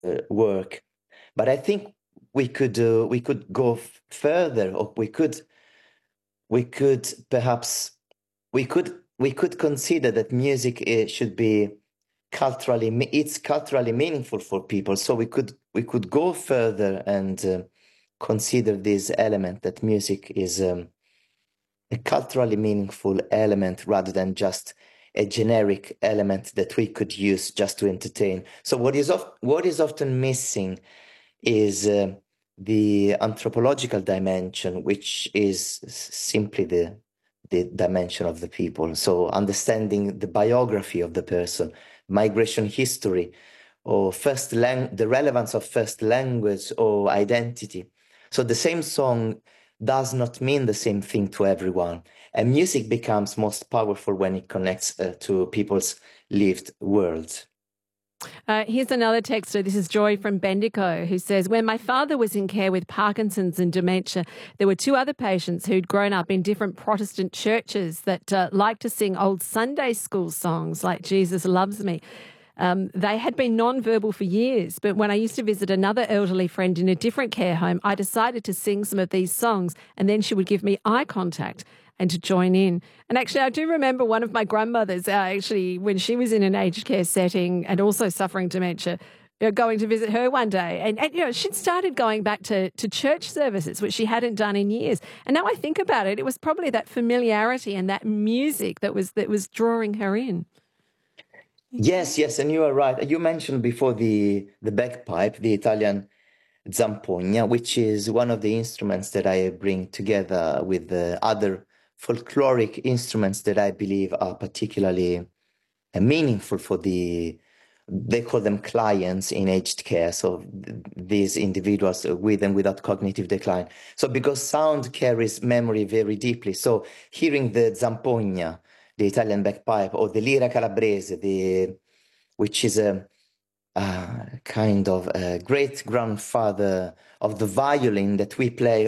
work. But I think we could go further, or we could perhaps we could consider that music should be it's culturally meaningful for people. So we could go further and consider this element that music is a culturally meaningful element rather than just a generic element that we could use just to entertain. So what is often missing is the anthropological dimension, which is simply the dimension of the people. So understanding the biography of the person, migration history, or the relevance of first language or identity. So the same song does not mean the same thing to everyone. And music becomes most powerful when it connects to people's lived worlds. Here's another texter. This is Joy from Bendigo, who says, when my father was in care with Parkinson's and dementia, there were two other patients who'd grown up in different Protestant churches that liked to sing old Sunday school songs like Jesus Loves Me. They had been non-verbal for years, but when I used to visit another elderly friend in a different care home, I decided to sing some of these songs, and then she would give me eye contact and to join in. And actually, I do remember one of my grandmothers, when she was in an aged care setting and also suffering dementia, going to visit her one day. And she'd started going back to church services, which she hadn't done in years. And now I think about it, it was probably that familiarity and that music that was drawing her in. Yes, and you are right. You mentioned before the bagpipe, the Italian zampogna, which is one of the instruments that I bring together with the other folkloric instruments that I believe are particularly meaningful for they call them clients in aged care. So these individuals with and without cognitive decline. So because sound carries memory very deeply. So hearing the zampogna, the Italian bagpipe, or the lira calabrese, which is a kind of a great grandfather of the violin that we play